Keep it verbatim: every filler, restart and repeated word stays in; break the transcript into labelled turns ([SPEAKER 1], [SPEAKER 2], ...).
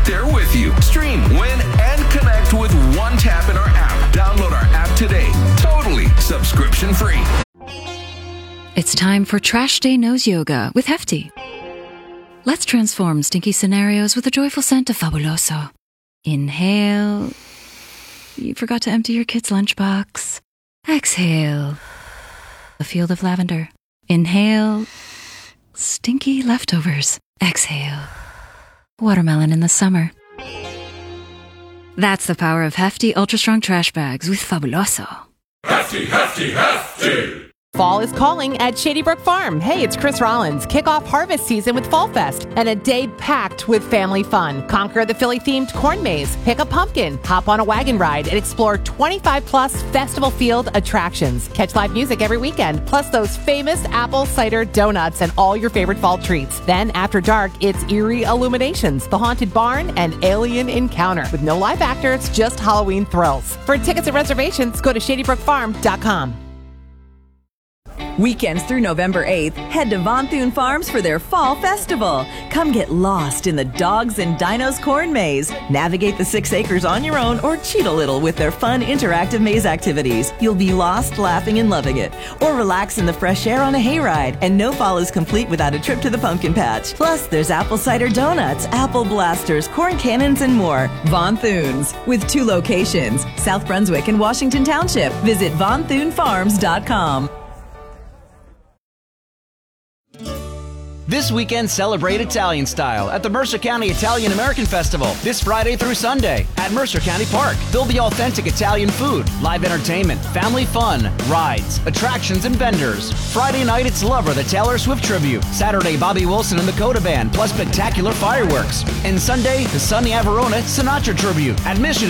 [SPEAKER 1] there with you. Stream, win, and connect with one tap in our app. Download our app today. Totally subscription free.
[SPEAKER 2] It's time for Trash Day Nose Yoga with Hefty. Let's transform stinky scenarios with a joyful scent of Fabuloso. Inhale. You forgot to empty your kid's lunchbox. Exhale. A field of lavender. Inhale. Stinky leftovers. Exhale. Watermelon in the summer. That's the power of Hefty Ultra Strong Trash Bags with Fabuloso.
[SPEAKER 3] Hefty, hefty, hefty!
[SPEAKER 4] Fall is calling at Shady Brook Farm. Hey, it's Chris Rollins. Kick off harvest season with Fall Fest and a day packed with family fun. Conquer the Philly-themed corn maze, pick a pumpkin, hop on a wagon ride, and explore twenty-five plus festival field attractions. Catch live music every weekend, plus those famous apple cider donuts and all your favorite fall treats. Then, after dark, it's eerie illuminations, the haunted barn, and alien encounter. With no live actors, just Halloween thrills. For tickets and reservations, go to shady brook farm dot com.
[SPEAKER 5] Weekends through November eighth, head to Von Thune Farms for their Fall Festival. Come get lost in the Dogs and Dinos corn maze. Navigate the six acres on your own or cheat a little with their fun interactive maze activities. You'll be lost, laughing, and loving it. Or relax in the fresh air on a hayride. And no fall is complete without a trip to the pumpkin patch. Plus, there's apple cider donuts, apple blasters, corn cannons, and more. Von Thune's, with two locations, South Brunswick and Washington Township. Visit von thune farms dot com.
[SPEAKER 6] This weekend, celebrate Italian style at the Mercer County Italian American Festival this Friday through Sunday at Mercer County Park. There'll be authentic Italian food, live entertainment, family fun, rides, attractions, and vendors. Friday night, it's Lover, the Taylor Swift tribute. Saturday, Bobby Wilson and the Coda Band, plus spectacular fireworks. And Sunday, the Sonny Averona Sinatra tribute. Admission